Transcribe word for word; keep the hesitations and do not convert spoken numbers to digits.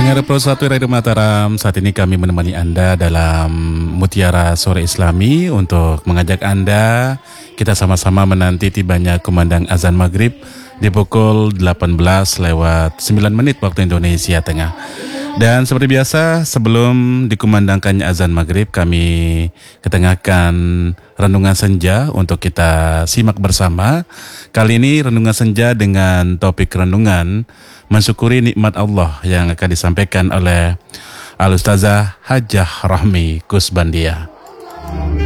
Pendengar Pro satu Radio Mataram, saat ini kami menemani Anda dalam Mutiara Sore Islami untuk mengajak Anda kita sama-sama menanti tibanya kumandang azan maghrib di pukul delapan belas lewat sembilan menit waktu Indonesia Tengah. Dan seperti biasa, sebelum dikumandangkannya azan maghrib, kami ketengahkan renungan senja untuk kita simak bersama. Kali ini renungan senja dengan topik renungan mensyukuri nikmat Allah yang akan disampaikan oleh Al-Ustazah Hajjah Rahmi Kusbandia.